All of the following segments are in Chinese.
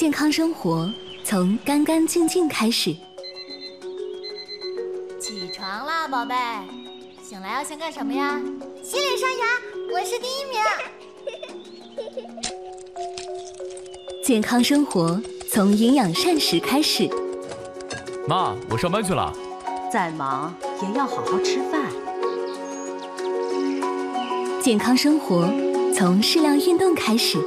健康生活从干干净净开始。 起床啦，宝贝！醒来要先干什么呀？洗脸刷牙，我是第1名。 健康生活从营养膳食开始。 妈，我上班去了。 再忙也要好好吃饭。 健康生活从适量运动开始。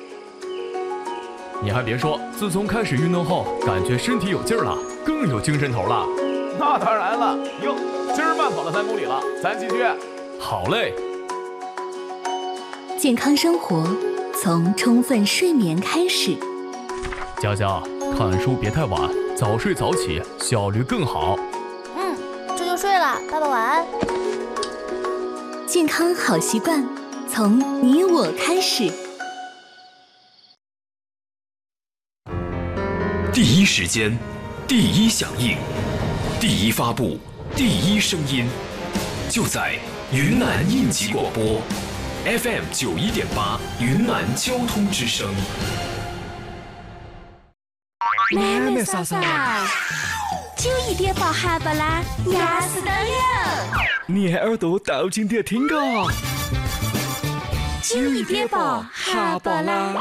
你还别说，自从开始运动后，感觉身体有劲儿了，更有精神头了。 那当然了，哟，今儿慢跑了3公里了，咱继续。 好嘞。 健康生活从充分睡眠开始。 佳佳，看书别太晚，早睡早起，效率更好。 这就睡了，爸爸晚安。 健康好习惯从你我开始。 第一时间，第一响应，第一发布，第一声音，就在云南应急广播 FM 91.8云南交通之声。 妹妹嫂嫂，91.8哈巴拉，压死都有。 你耳朵倒进点听个。 91.8哈巴拉。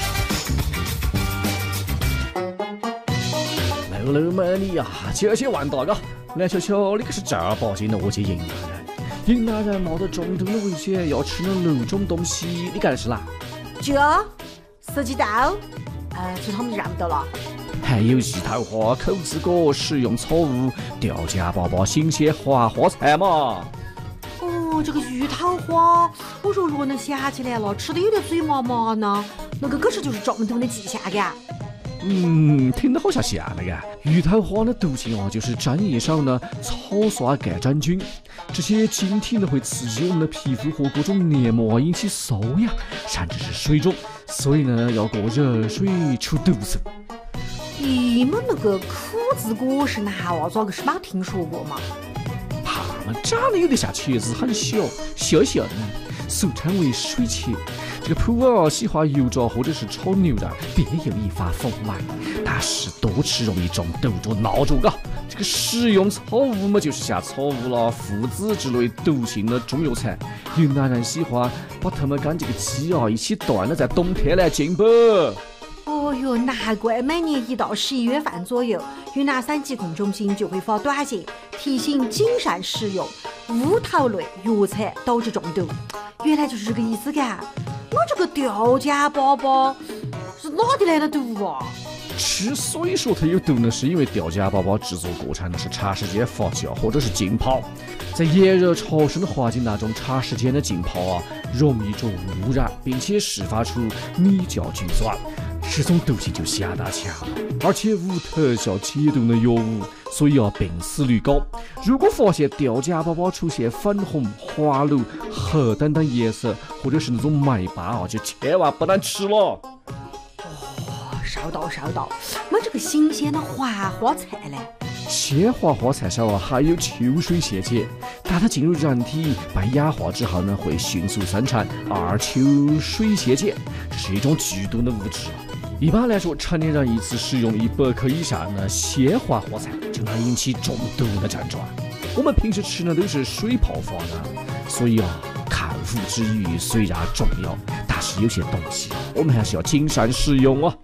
老妹你呀，这些完蛋个！蓝球球，你可是正儿八经的我去云南人。云南人冒着中毒的危险要吃了6种东西，你干的是哪？ 这四季豆，这他们认不得了。 还有鱼头花、口子果、食用草物、吊架粑粑、新鲜花菜嘛。 哦，这个鱼头花，我说若能想起来了，吃的有点嘴麻麻呢。那个可是就是中毒的迹象嘎。 听得好像像那个鱼头花的毒性哦，就是粘液上呢草刷盖粘菌，这些晶体呢会刺激我们的皮肤和各种黏膜，引起瘙痒，甚至是水肿，所以呢要过热水除毒素。 你们那个苦子果是哪啊？咋个是没听说过嘛？ 它们长得有点像茄子，很小，小小的，俗称为水茄。这个普洱喜欢油炸或者是炒牛肉，别有一番风味。但是多吃容易中毒着闹着嘎。这个食用草物嘛，就是像草物啦、附子之类毒性的中药材。云南人喜欢把它们跟这个鸡啊一起炖了，在冬天来进补。 哦哟，难怪每年一到11月份左右，云南省疾控中心就会发短信提醒谨慎食用乌头类药材导致中毒。原来就是这个意思嘎。我这个吊架粑粑是哪里来的毒啊？ 之所以说它有毒呢，是因为吊架粑粑制作过程呢是长时间发酵或者是浸泡，在炎热潮湿的环境当中，长时间的浸泡啊，容易着污染，并且释放出米酵菌酸，这种毒性就相当强了，而且无特效解毒的药物，所以病死率高。如果发现吊架粑粑出现粉红、滑绿、褐等等颜色，或者是那种霉斑啊，就千万不能吃了。 收到。那这个新鲜的花菜呢？ 鲜花菜上啊含有秋水腺苷，当它进入人体被氧化之后呢，会迅速生产二秋水腺苷，这是一种剧毒的物质。一般来说，成年人一次食用100克以上的鲜花菜就能引起中毒的症状。我们平时吃的都是水泡花的，所以口腹之欲虽然重要，但是有些东西我们还是要谨慎食用啊。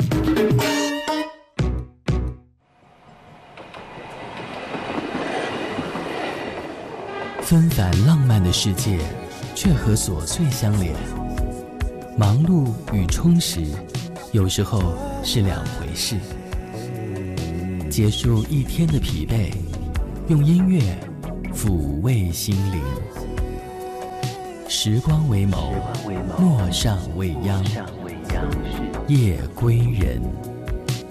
纷繁浪漫的世界，却和琐碎相连。忙碌与充实，有时候是两回事。结束一天的疲惫，用音乐抚慰心灵。时光为眸，陌上未央，夜归人。